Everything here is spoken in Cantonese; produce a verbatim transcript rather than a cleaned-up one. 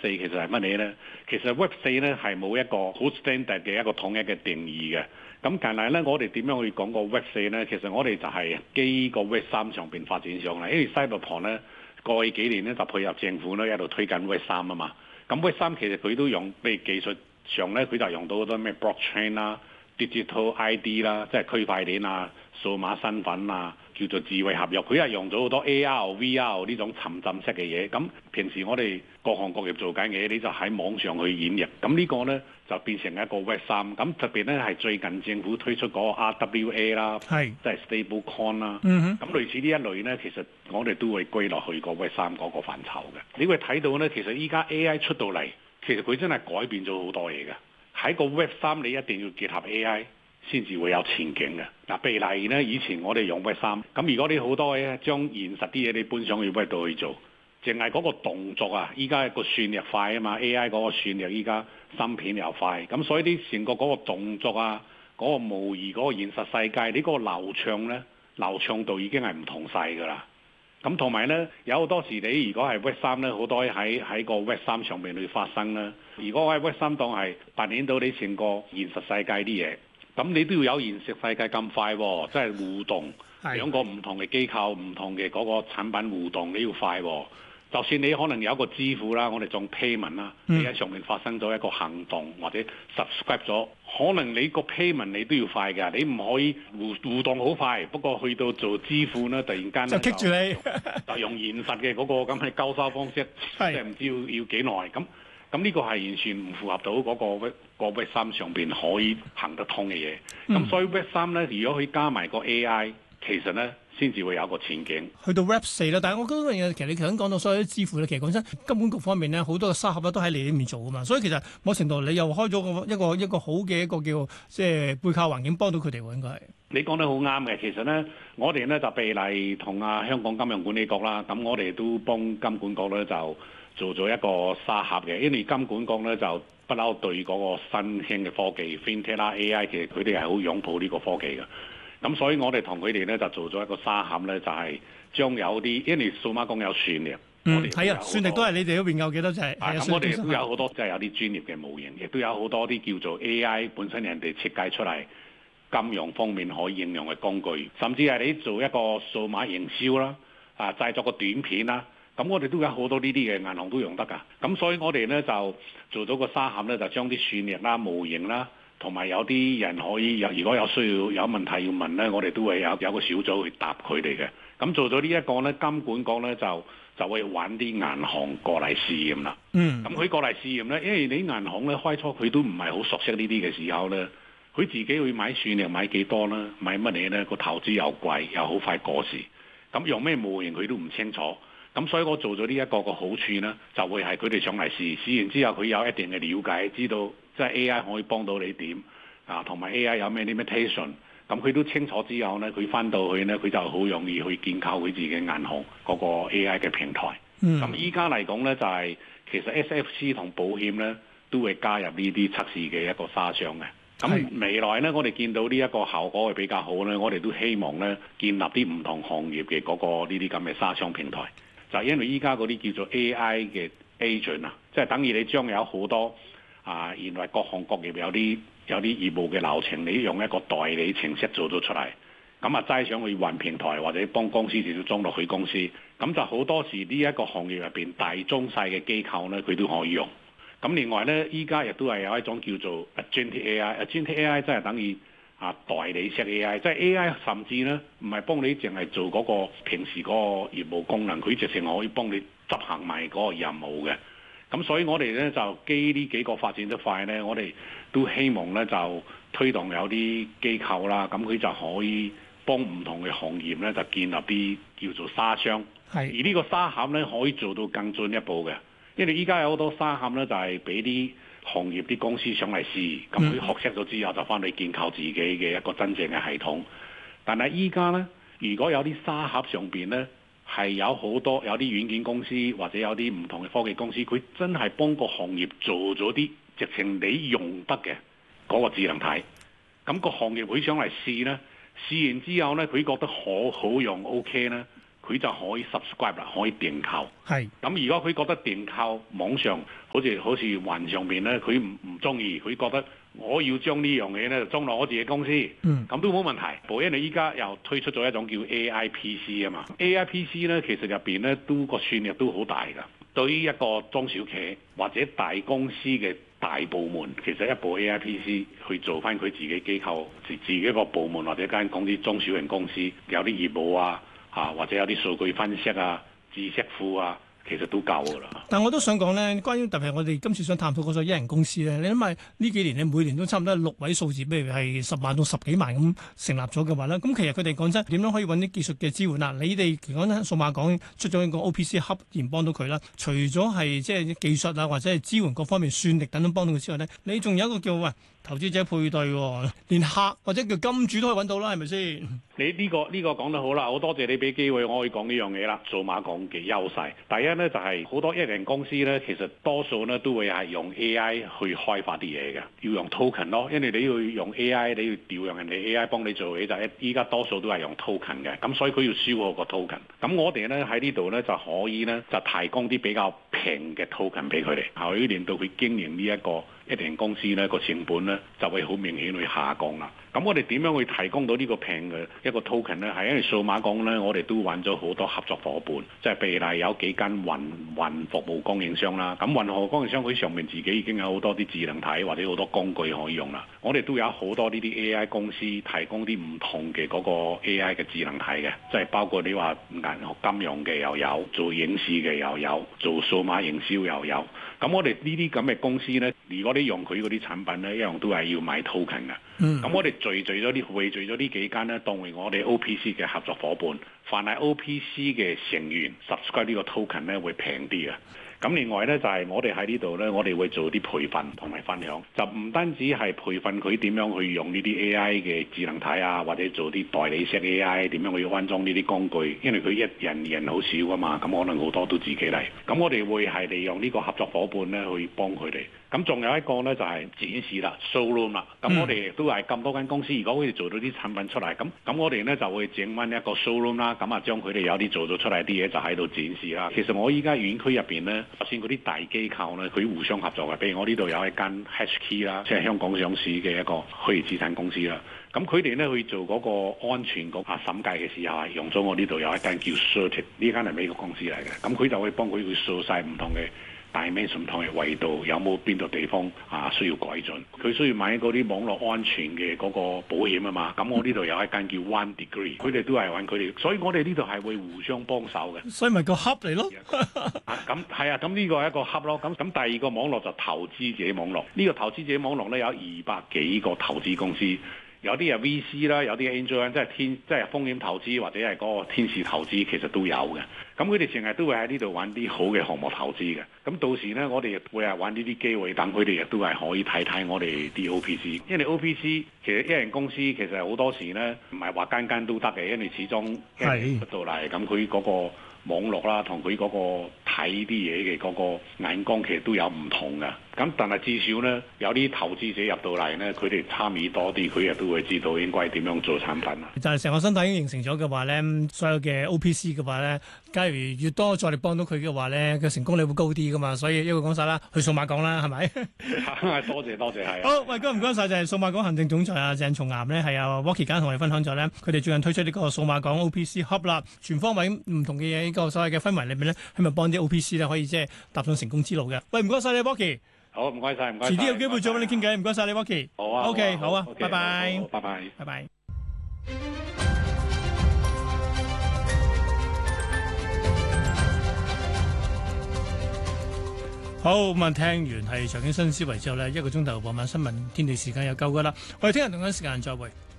四其實係乜嘢咧？其實 Web 四咧係冇一個好 standard 嘅一個統一嘅定義嘅。咁但係咧，我哋點樣去講個 Web 四咧？其實我哋就係基個 Web 三上邊發展上嚟，因為 Cyberport 咧過去幾年咧就配合政府咧一路推緊 Web 三啊嘛。咁 Web 三其實佢都用，譬如技術上咧，佢就用到好多咩 blockchain 啦、digital I D 啦，即係區塊鏈啊、數碼身份啊，叫做智慧合約。佢係用咗好多 A R、V R 呢種沉浸式嘅嘢。咁平時我哋各行各業做緊嘅嘢，你就喺網上去演繹。咁呢個咧就變成一個 Web 三。咁特別咧係最近政府推出嗰個 R W A 啦，係即係 stable coin 啦。嗯咁類似呢一類咧，其實我哋都會歸落去個 Web 三嗰個範疇嘅。你會睇到咧，其實依家 A I 出到嚟，其實佢真係改變咗好多嘢嘅。喺個 Web 三你一定要結合 A I 先至會有前景嘅。嗱，譬如例咧，以前我哋用 Web 三，咁如果你好多嘢將現實啲嘢你搬上去 Web 度去做，淨係嗰個動作啊，依家個算力快啊嘛 ，A I 嗰個算力依家芯片又快，咁所以啲成個嗰個動作啊，嗰、嗰個模擬嗰個現實世界，你嗰個流暢咧，流暢度已經係唔同晒㗎啦。咁同埋咧，有好多時你如果係 Web 三咧，好多喺喺個 Web 三上面去發生啦。如果我喺 Web 三當係扮演到你成個現實世界啲嘢，咁你都要有現實世界咁快喎、哦，即係互動兩個唔同嘅機構、唔同嘅嗰個產品互動，你要快喎、哦。就算你可能有一個支付啦，我哋仲 payment 啦，你喺上面發生咗一個行動或者 subscribe 咗，可能你個 payment 你都要快㗎，你唔可以互互動好快，不過去到做支付咧，突然間就棘住你， 就用現實嘅嗰個咁嘅交收方式，即係唔知要要幾耐咁。咁呢個係完全唔符合到嗰個 Web 個 Web 三上邊可以行得通嘅嘢。咁、嗯、所以 Web 三咧，如果佢加埋個 A I，其實咧先至會有個前景。 去到 Web 四啦，但係我覺得樣嘢其實你頭先講到所有啲支付咧，其實講真，金管局方面咧好多嘅沙盒咧都喺你呢邊做㗎嘛。所以其實某程度你又開咗個一個一個好嘅一個叫即係背靠環境，幫到佢哋喎應該係。 你講得好啱嘅，其實咧我哋咧就譬如同啊香港金融管理局啦，咁我哋都幫金管局咧就做咗一個沙盒嘅，因為金管局咧就不嬲對嗰個新興嘅科技 FinTech 啦 A I， 其實佢哋係好擁抱呢個科技嘅。咁所以我哋同佢哋咧就做咗一個沙盒咧，就係、是、將有啲，因為數碼港有算力， 嗯，係啊，算力都係你哋嗰邊有幾多隻？係咁我哋都有好多即係、就是、有啲專業嘅模型，亦都有好多啲叫做 A I 本身人哋設計出嚟金融方面可以應用嘅工具，甚至係你做一個數碼營銷啦，啊製作個短片啦。咁我哋都有好多呢啲嘅銀行都用得㗎，咁所以我哋咧就做咗個沙盒咧，就將啲算力啦、模型啦，同埋有啲人可以有，如果有需要有問題要問咧，我哋都會有有個小組去答佢哋嘅。咁做咗呢一個咧，金管局咧就就會揾啲銀行過嚟試驗啦。嗯，咁佢過嚟試驗咧，因為你銀行咧開初佢都唔係好熟悉呢啲嘅時候咧，佢自己會買算力買幾多啦，買乜嘢咧，個投資又貴又好快過時，咁用咩模型佢都唔清楚。咁所以我做咗呢一個個好處呢，就會係佢哋上嚟試，試完之後佢有一定嘅了解，知道即係 A I 可以幫到你點啊，同埋 A I 有咩 limitation，咁佢都清楚之後呢，佢翻到去呢，佢就好容易去建構佢自己銀行嗰個 A I 嘅平台。咁依家嚟講呢，就係、是、其實 S F C 同保險呢都會加入呢啲測試嘅一個沙箱嘅。咁未來呢，我哋見到呢一個效果係比較好呢，我哋都希望呢建立啲唔同行業嘅嗰個呢啲咁嘅沙箱平台。就因為依家嗰啲叫做 A I 嘅 agent 啊，即係等於你將有好多啊，原來各行各業有啲有啲業務嘅流程，你用一個代理程式做咗出嚟，咁啊齋上去雲平台或者幫公司直接裝落去公司，咁就好多時呢一個行業入邊大中細嘅機構咧，佢都可以用。咁另外咧，依家亦都係有一種叫做 Agentic A I，Agentic A I 即係等於啊代理式 A I， 即係 A I 甚至咧唔係幫你淨係做嗰個平時嗰個業務功能，佢直情可以幫你執行埋嗰個任務嘅。咁所以我哋咧就基呢幾個發展得快咧，我哋都希望咧就推動有啲機構啦，咁佢就可以幫唔同嘅行業咧就建立啲叫做沙箱。係而呢個沙盒咧可以做到更進一步嘅，因為依家有好多沙盒咧就係俾啲行業啲公司上嚟試，咁佢學識咗之後就翻去建構自己嘅一個真正嘅系統。但係依家咧，如果有啲沙盒上邊咧係有好多有啲軟件公司或者有啲唔同嘅科技公司，佢真係幫個行業做咗啲直情你用得嘅嗰個智能體，咁個行業會上嚟試咧，試完之後咧佢覺得好好用 OK 咧， 佢就可以 subscribe 啦，可以訂購。 係。 咁如果佢覺得訂購網上好似好似雲上面咧，佢唔唔中意，佢覺得我要將呢樣嘢咧就裝落我自己公司，咁、嗯、都冇問題。因為你依家又推出咗一種叫 A I P C 啊嘛 ，A I P C 咧其實入邊咧都個算力都好大㗎。對於一個中小企或者大公司嘅大部門，其實一部 A I P C 去做翻佢自己機構、自自己一個部門或者間公司中小型公司有啲業務啊。啊，或者有啲數據分析啊、知識庫啊，其實都夠噶啦。 但係我都想講咧，關於特別係我哋今次想探討嗰個一人公司咧，你諗下呢幾年你每年都差唔多係六位數字，譬如係十萬到十幾萬咁成立咗嘅話咧，咁其實佢哋講真點樣可以揾啲技術嘅支援啊？你哋講緊數碼港出咗一個 O P C Hub 而幫到佢啦，除咗係即係技術啊或者係支援各方面算力等等幫到佢之外咧，你仲有一個叫喂投資者配對，連客或者叫金主都可以揾到啦，係咪先？ 你呢、這個呢、這個講得好啦，好多謝你俾機會我可以講呢樣嘢啦。數碼港嘅優勢，第一呢就係、是、好多一人公司呢，其實多數呢都會係用 A I 去開發啲嘢嘅，要用 token 咯，因為你要用 A I， 你要調用人哋 A I 幫你做嘢，就係依家多數都係用 token 嘅，咁所以佢要消耗個 token。咁我哋呢喺呢度呢就可以呢就提供啲比較平嘅 token 俾佢哋，可以令到佢經營呢一個一人公司呢個成本呢就會好明顯去下降啦。咁我哋點樣去提供到呢個平嘅一個 token 呢？係因為數碼港呢，我哋都揾咗好多合作伙伴，即係譬如有幾間雲雲服務供應商啦。咁雲服務供應商佢上面自己已經有好多啲智能體或者好多工具可以用啦。我哋都有好多呢啲 A I 公司提供啲唔同嘅嗰個 A I 嘅智能體嘅，即係包括你話銀金融嘅又有，做影視嘅又有，做數碼營銷又有。咁我哋呢啲咁嘅公司呢，如果你用佢嗰啲產品呢，一樣都係要買 token 嘅。咁、嗯、我哋聚聚咗啲匯聚咗呢幾間呢，當為我哋 O P C 嘅合作伙伴。凡係 O P C 嘅成員 subscribe 呢個 token 呢，會平啲嘅。咁另外呢，就係、是、我哋喺呢度呢，我哋會做啲培訓同埋分享，就唔單止係培訓佢點樣去用呢啲 A I 嘅智能體啊，或者做啲代理式 A I 點樣去安裝呢啲工具，因為佢一人人好少啊嘛，咁可能好多都自己嚟。咁我哋會係利用呢個合作伙伴呢去幫佢哋。咁仲有一個呢，就係、是、展示啦 showroom 啦。咁我哋亦都係咁多間公司，如果佢哋做到啲產品出嚟，咁咁我哋呢就會整翻一個 showroom 啦。咁啊，將佢哋有啲做咗出嚟啲嘢就喺度展示啦。其實我依家園區入邊呢，就算嗰啲大機構呢，佢互相合作嘅。譬如我呢度有一間 H K 啦，即係香港上市嘅一個虛擬資產公司啦。咁佢哋呢去做嗰個安全局啊審計嘅時候，係用咗我呢度有一間叫 Certic， 呢間係美國公司嚟嘅。咁佢就會幫佢去掃晒唔同嘅大面唔同嘅維度，有冇邊度地方啊需要改進？佢需要買嗰啲網絡安全嘅嗰個保險啊嘛。咁我呢度有一間叫 One Degree， 佢哋都係揾佢哋，所以我哋呢度係會互相幫手嘅。 所以咪個盒嚟咯。 咁係啊，咁呢個係一個盒咯。咁咁第二個網絡就投資者網絡。呢個投資者網絡咧有二百幾個投資公司。有啲係 V C 啦，有啲 Angel， 即係天，即係風險投資或者係嗰個天使投資，其實都有嘅。咁佢哋成日都會喺呢度揾啲好嘅項目投資嘅。咁到時呢，我哋亦會係揾呢啲機會，等佢哋亦都係可以睇睇我哋啲 O P C。因為 O P C 其實一人公司其實好多時呢，唔係話間間都得嘅，因為始終一人出到嚟，咁佢嗰個網絡啦，同佢嗰個睇啲嘢嘅嗰個眼光，其實都有唔同嘅。咁但係至少呢，有啲投資者入到嚟呢，佢哋參與多啲，佢亦都會知道應該點樣做產品啊。 就係成個生態已經形成咗嘅話呢，所有嘅 O P C 嘅話呢，假如越多再嚟幫到佢嘅話呢，嘅成功率會高啲噶嘛。所以一個講晒啦，去數碼港啦，係咪？ 多謝多謝係。 好，喂，唔該晒，就係數碼港行政總裁啊鄭松岩呢，係啊 Walkie 間同我哋分享咗呢，佢哋最近推出呢個數碼港 O P C Hub 啦，全方位唔同嘅嘢，呢個所謂嘅氛圍裏面呢，係咪幫啲 O P C 呢可以即係踏上成功之路嘅？喂，唔該晒你 Walkie。 好，唔該晒，唔該。 遲啲有機會再揾你傾偈，唔該晒你 Walkie。 好啊。 O K，好啊，拜拜。 拜拜。 拜拜。好，咁啊，聽完係財經新思維之後呢，一個鐘頭傍晚新聞天地時間又夠噶啦。我哋聽日同樣時間再會。